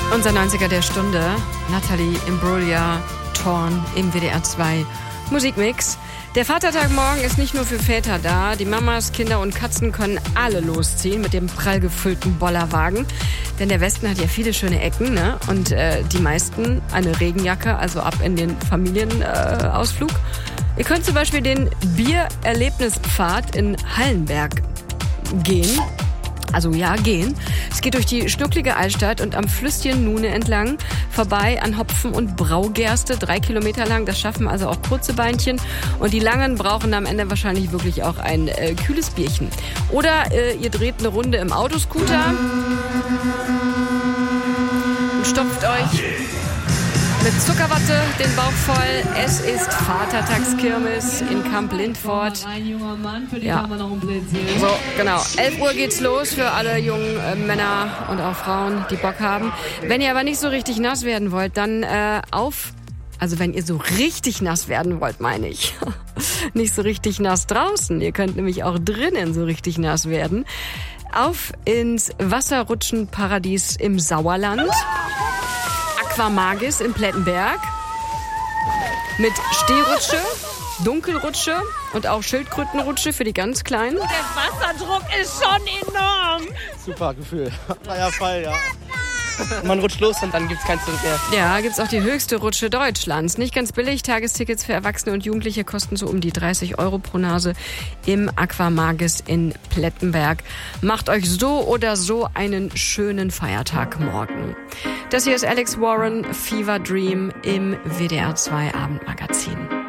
Unser 90er der Stunde, Natalie Imbruglia, Torn im WDR 2 Musikmix. Der Vatertag morgen ist nicht nur für Väter da. Die Mamas, Kinder und Katzen können alle losziehen mit dem prall gefüllten Bollerwagen. Denn der Westen hat ja viele schöne Ecken, ne? Und die meisten eine Regenjacke, also ab in den Familienausflug. Ihr könnt zum Beispiel den Biererlebnispfad in Hallenberg gehen. Also ja, gehen. Es geht durch die schnucklige Altstadt und am Flüsschen Nune entlang, vorbei an Hopfen und Braugerste, 3 Kilometer lang. Das schaffen also auch kurze Beinchen. Und die Langen brauchen am Ende wahrscheinlich wirklich auch ein kühles Bierchen. Oder ihr dreht eine Runde im Autoscooter und stopft euch mit Zuckerwatte den Bauch voll. Es ist Vatertagskirmes in Kamp Lindfort. Ein junger Mann, für den Ja. kann man noch ein Plätzchen. So, genau. 11 Uhr geht's los für alle jungen Männer und auch Frauen, die Bock haben. Wenn ihr aber nicht so richtig nass werden wollt, dann also wenn ihr so richtig nass werden wollt, meine ich. Nicht so richtig nass draußen. Ihr könnt nämlich auch drinnen so richtig nass werden. Auf ins Wasserrutschenparadies im Sauerland. Aquamagis in Plettenberg. Mit Stehrutsche, Dunkelrutsche und auch Schildkrötenrutsche für die ganz Kleinen. Der Wasserdruck ist schon enorm. Super Gefühl. Freier Fall, ja. Man rutscht los und dann gibt's kein Zurück mehr. Ja, gibt's auch die höchste Rutsche Deutschlands. Nicht ganz billig. Tagestickets für Erwachsene und Jugendliche kosten so um die 30 € pro Nase im Aquamagis in Plettenberg. Macht euch so oder so einen schönen Feiertag morgen. Das hier ist Alex Warren, Fever Dream im WDR 2 Abendmagazin.